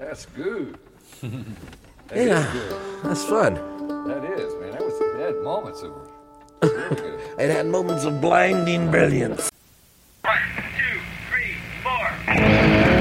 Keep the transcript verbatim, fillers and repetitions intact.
That's good. That Yeah, is good. that's fun. That is, man. That was, it had moments of really good. It had moments of blinding brilliance.